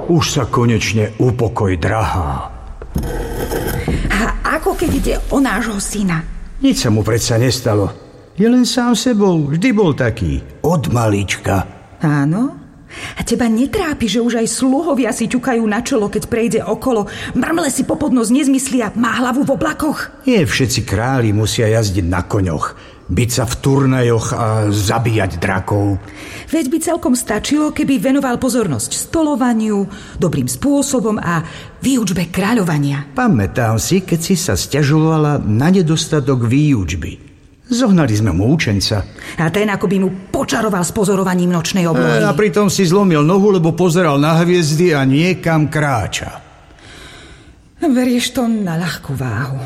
už sa konečne upokoj, drahá. A ako keď ide o nášho syna? Nič sa mu predsa nestalo. Je len sám sebou, vždy bol taký. Od malička. Áno? A teba netrápi, že už aj sluhovia si ťukajú na čelo, keď prejde okolo, mrmle si popod nos nezmyslia, má hlavu v oblakoch? Nie všetci králi musia jazdiť na koňoch, byť sa v turnajoch a zabíjať drakov. Veď by celkom stačilo, keby venoval pozornosť stolovaniu, dobrým spôsobom a výučbe kráľovania. Pamätám si, keď si sa sťažovala na nedostatok výučby. Zohnali sme mu učenca. A ten ako by mu počaroval s pozorovaním nočnej oblohy. A pritom si zlomil nohu, lebo pozeral na hviezdy a niekam kráča. Berieš to na ľahkú váhu.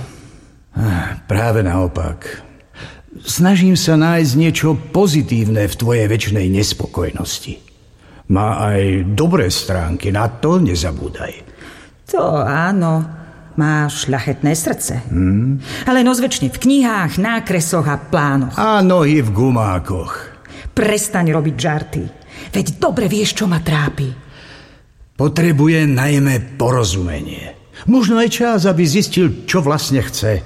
Práve naopak. Snažím sa nájsť niečo pozitívne v tvojej večnej nespokojnosti. Má aj dobré stránky, na to nezabúdaj. To áno. Má šľachetné srdce. Ale nozvečne v knihách, nákresoch a plánoch. A nohy v gumákoch. Prestaň robiť žarty. Veď dobre vieš, čo ma trápi. Potrebuje najmä porozumenie. Možno aj čas, aby zistil, čo vlastne chce.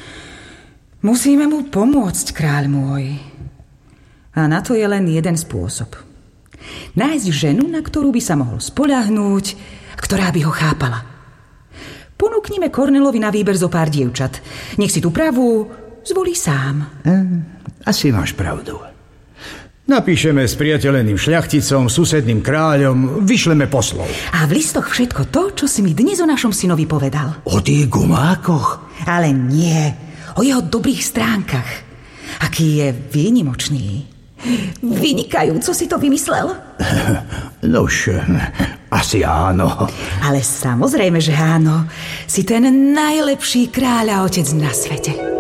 Musíme mu pomôcť, kráľ môj. A na to je len jeden spôsob. Nájsť ženu, na ktorú by sa mohol spoľahnúť, ktorá by ho chápala. Ponúknime Kornelovi na výber zo pár dievčat. Nech si tú pravú zvolí sám. Asi máš pravdu. Napíšeme s priateľeným šľachticom, susedným kráľom, vyšleme poslov. A v listoch všetko to, čo si mi dnes o našom synovi povedal. O tých gumákoch? Ale nie, o jeho dobrých stránkach. Aký je výnimočný. Vynikajúco si to vymyslel? Nož, asi áno. Ale samozrejme, že áno. Si ten najlepší kráľ a otec na svete.